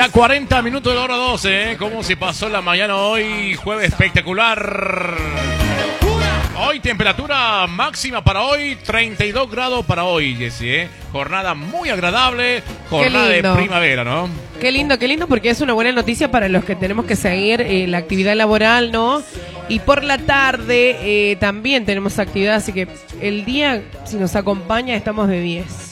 A 40 minutos de la hora 12, ¿eh? ¿Cómo se pasó la mañana hoy? Jueves espectacular. Hoy temperatura máxima para hoy, 32 grados para hoy, Jessy, ¿eh? Jornada muy agradable, jornada de primavera, ¿no? Qué lindo, porque es una buena noticia para los que tenemos que seguir la actividad laboral, ¿no? Y por la tarde también tenemos actividad, así que el día, si nos acompaña, estamos de 10.